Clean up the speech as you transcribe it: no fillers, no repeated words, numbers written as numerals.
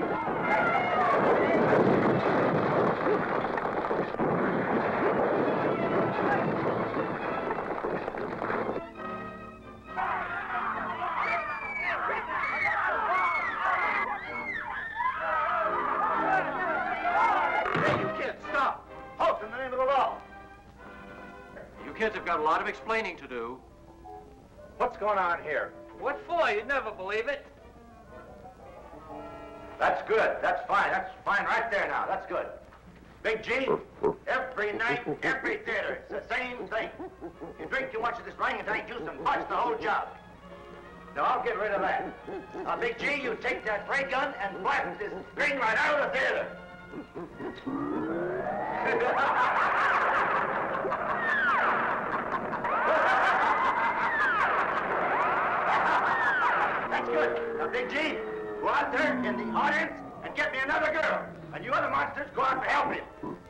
Kids have got a lot of explaining to do. What's going on here? What for? You'd never believe it. That's good. That's fine. That's fine right there now. That's good. Big G, every night, every theater, it's the same thing. You drink too much of this orangutan juice and bust the whole job. Now, I'll get rid of that. Now, Big G, you take that ray gun and blast this screen right out of the theater. That's good. Now, Big G, go out there in the audience and get me another girl. And you other monsters, go out and help him.